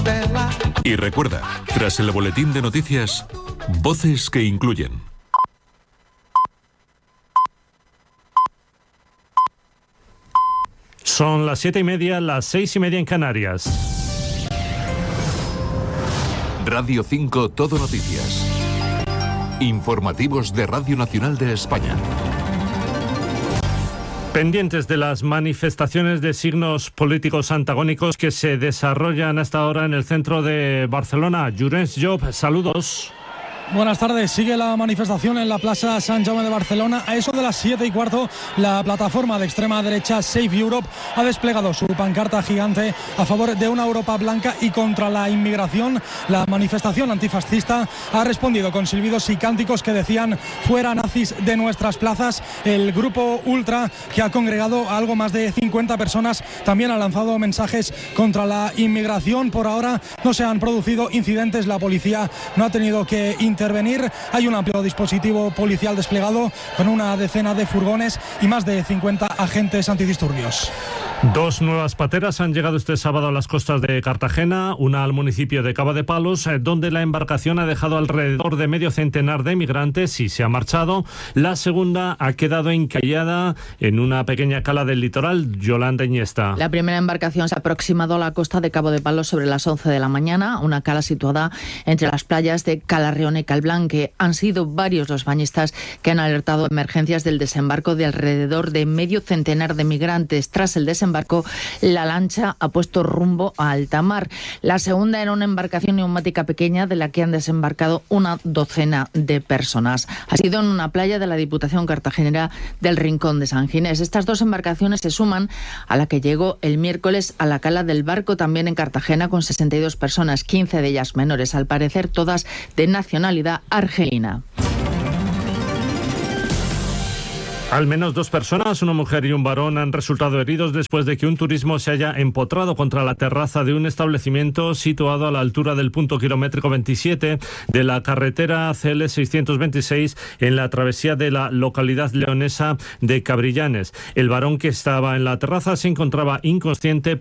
Y recuerda, tras el boletín de noticias, voces que incluyen. Son las 7:30, las 6:30 en Canarias. Radio 5 Todo Noticias. Informativos de Radio Nacional de España. Pendientes de las manifestaciones de signos políticos antagónicos que se desarrollan hasta ahora en el centro de Barcelona. Llorenç Job, saludos. Buenas tardes. Sigue la manifestación en la Plaza Sant Jaume de Barcelona. A eso de las 7:15, la plataforma de extrema derecha Save Europe ha desplegado su pancarta gigante a favor de una Europa blanca y contra la inmigración. La manifestación antifascista ha respondido con silbidos y cánticos que decían "fuera nazis de nuestras plazas". El grupo ultra, que ha congregado a algo más de 50 personas, también ha lanzado mensajes contra la inmigración. Por ahora no se han producido incidentes, la policía no ha tenido que intervenir. Hay un amplio dispositivo policial desplegado con una decena de furgones y más de 50 agentes antidisturbios. Dos nuevas pateras han llegado este sábado a las costas de Cartagena, una al municipio de Cabo de Palos, donde la embarcación ha dejado alrededor de medio centenar de migrantes y se ha marchado. La segunda ha quedado encallada en una pequeña cala del litoral. Yolanda Iniesta. La primera embarcación se ha aproximado a la costa de Cabo de Palos sobre las 11 de la mañana, una cala situada entre las playas de Calarreón y Calblanque. Han sido varios los bañistas que han alertado emergencias del desembarco de alrededor de medio centenar de migrantes. Tras el desembarco, la lancha ha puesto rumbo a alta mar. La segunda era una embarcación neumática pequeña de la que han desembarcado una docena de personas. Ha sido en una playa de la Diputación cartagenera del Rincón de San Ginés. Estas dos embarcaciones se suman a la que llegó el miércoles a la cala del Barco, también en Cartagena, con 62 personas, 15 de ellas menores, al parecer todas de nacionalidad argelina. Al menos dos personas, una mujer y un varón, han resultado heridos después de que un turismo se haya empotrado contra la terraza de un establecimiento situado a la altura del punto kilométrico 27 de la carretera CL 626 en la travesía de la localidad leonesa de Cabrillanes. El varón, que estaba en la terraza, se encontraba inconsciente